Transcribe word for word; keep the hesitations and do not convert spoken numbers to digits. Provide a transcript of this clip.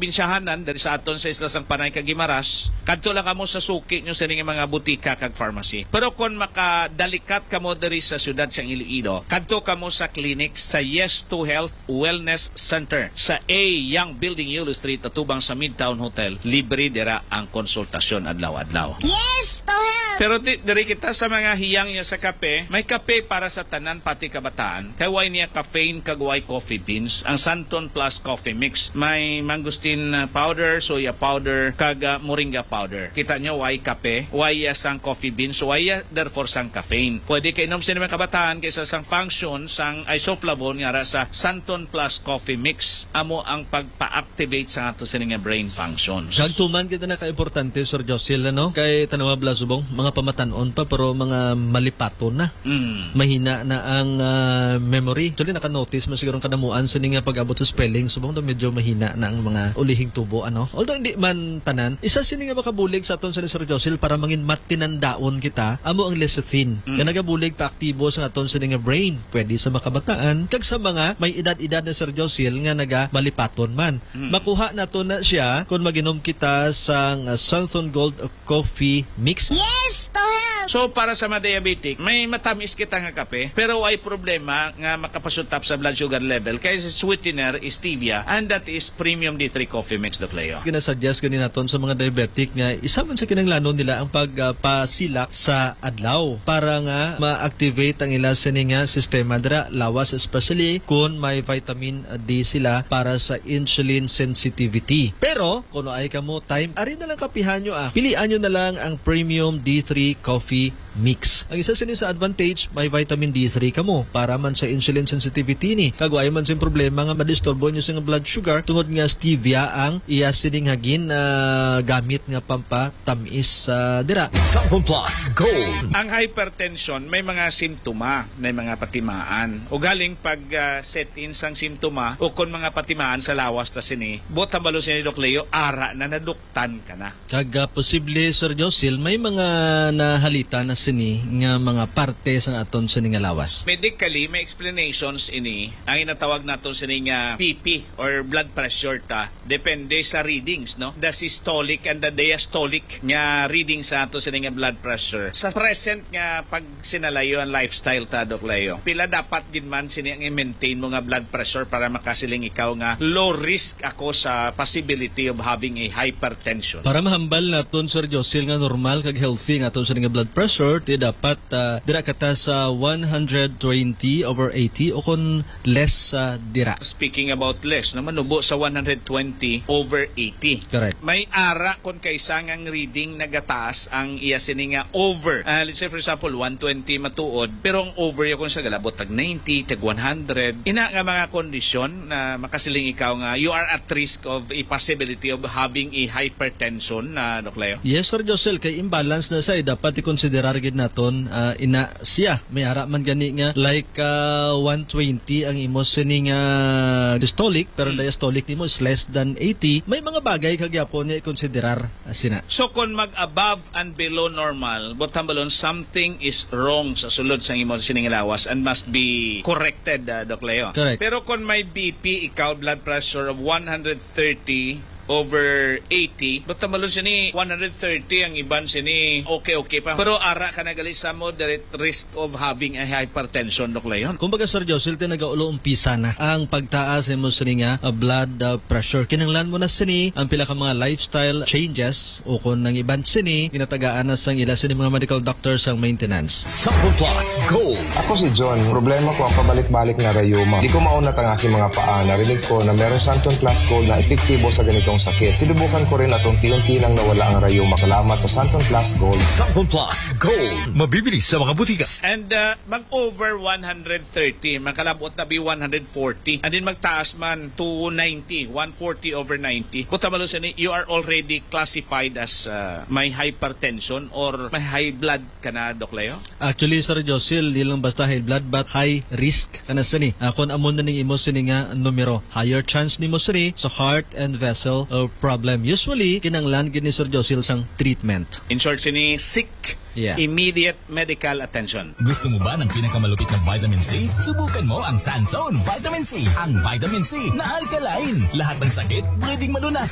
probinsyahanan dari sa aton sa isla sang Panay kag Guimaras, kadto lang kamo sa suki nyo sa ning mga butika kag pharmacy. Pero kung makadalikat kamo diri sa syudad sang Iloilo, kadto kamo sa clinic sa Yes to Health Wellness Center sa A Young Building Yulo Street atubang sa Midtown Hotel. Libre dira ang konsultasyon adlaw-adlaw. Yes to Health! Pero di, diri kita sa mga hiyang niya sa kape, may kape para sa tanan pati kabataan. Kay way niya caffeine kag way coffee beans. Ang Santon Plus Coffee Mix. May mangosteen powder, soya powder, kag uh, moringa powder. Kita nyo, way kape, way uh, sang coffee beans, way uh, therefore sang caffeine. Pwede kay inom sa mga kabataan kaysa sang function sang isoflavone nga sa Santon Plus Coffee Mix. Amo ang pagpa-activate sa ato sa nga brain functions. Gagtuman kita na ka-importante, Sir Josil, ano? Kay Tanawa Blasubong, mga pamatanon pa pero mga malipaton na. Mm. Mahina na ang uh, memory. Actually, naka-notice mo siguro kanamuan sa nga pag-abot sa spelling. Subong daw medyo mahina na ang mga ulihing tubo, ano? Although hindi man tanan, isa sini nga makabulig sa aton sa ni Sir Josil para mangin matinandaon kita, amo ang lecithin. Mm. Nga nagabulig pa aktibo sa aton sa nga brain. Pwede sa makabataan, kag sa mga may edad-edad na Sir Josil nga naga malipaton man. Mm. Makuha na to na siya kung maginom kita sa uh, Santon Gold Coffee Mix. Yes to Health! So para sa mga diabetic, may matamis kita nga kape, pero ay problema nga makapasutap sa blood sugar level kay sweetener is stevia and that is premium D three Coffee Mix, Doc Leo. Ginasuggest gani naton sa mga diabetic nga isa man sa kinahanglanon nila ang pagpasilak uh, sa adlaw para nga ma-activate ang ila sini nga sistema dira lawas, especially kung may vitamin D sila para sa insulin sensitivity. Pero kung ay kamo time, ari na lang kapihan nyo ah. Pilian nyo na lang ang premium D three Coffee Mix. Ang isa sini sa advantage, may vitamin D three kamo para man sa insulin sensitivity ni. Kagway man sa problema nga madisturbo nyo sa blood sugar tungod nga stevia ang iya sining hagin na uh, gamit nga pampatamis sa uh, dira. Santon Plus Gold. Ang hypertension may mga simptoma, may mga patimaan. O galing pag uh, set in sang simptoma o kung mga patimaan sa lawas ta sini, botang balo sini Doc Leo, ara na naduktan ka na. Kaga posible, Sir Josil, may mga nahalita na sini nga mga parte sa aton sini nga lawas. Medically, may explanations ini. Ang inatawag naton sini nga P P or blood pressure ta. Depende sa readings, no? The systolic and the diastolic nga reading sa ato sini nga blood pressure. Sa present nga pag sinalayo ang lifestyle ta, Doc Leo, pila dapat din man sini ang i-maintain mo nga blood pressure para makasiling ikaw nga low risk ako sa possibility of having a hypertension. Para mahambal naton, Sir Josil, nga normal kag healthy nga aton sini nga blood pressure, di dapat uh, dira kata sa one hundred twenty over eighty o kung less sa uh, dira. Speaking about less, naman ubo sa one hundred twenty over eighty. Correct. May ara kung kaisang ang reading nagataas ang iya sini nga over. Uh, let's say for example, one twenty matuod, pero ang over yung kung sa galabot tag ninety, tag one hundred. Ina nga mga kondisyon na makasiling ikaw nga you are at risk of a possibility of having a hypertension na, uh, Doc Leo. Yes, Sir Josel, kay imbalance na sa dapat i-considerar gid naton uh, ina siya may ara man gani nga like uh, one twenty ang imo sini nga systolic pero hmm. diastolic nimo is less than eighty. May mga bagay kagyapon niya i-considerar uh, sina. So kung mag above and below normal, bottom balon something is wrong sa sulod sa imo sini nga lawas and must be corrected, uh, Doc Leo. Correct. Pero kung may B P ikaw blood pressure of one hundred thirty over eighty, but tamalon sini one hundred thirty, ang iban sini okay-okay pa. Pero ara ka nagalisa mo direct risk of having a hypertension, Doc Leon. Kumbaga, Sir Josil, tinagaulo umpisa na ang pagtaas mo sini nga uh, blood uh, pressure. Kinanglan mo na sini ang pila ka mga lifestyle changes o kung nang iban sini ginatagaan na sang ila sini mga medical doctors ang maintenance. Santon Plus Gold. Ako si John. Problema ko ang pabalik-balik na rayuma. Di ko maunat ang aking mga paa. Narinig ko na meron Santon Plus Gold na epektibo sa ganitong sakit. Sinubukan ko rin at unti-unti lang nawala ang rayuma. Salamat sa Santon Plus Gold. Santon Plus Gold. Mabibili sa mga butikas. And uh, mag-over one hundred thirty, makalabot na be one hundred forty. And then magtaas man to ninety, one forty over ninety. Buta malo sa ni, you are already classified as uh, may hypertension or may high blood ka na, Doc Leo? Actually, Sir Josil, di lang basta high blood but high risk ka na sini. Uh, kung amon na ning imo sini nga numero, higher chance nimo sini sa heart and vessel or problem. Usually, kinanglan gini Sir Josil sang treatment. In short, sini sick. Yeah. Immediate medical attention. Gusto mo ba ng pinakamalupit na vitamin C? Subukan mo ang Santon Vitamin C. Ang vitamin C na alkaline. Lahat ng sakit pwedeng malunasan.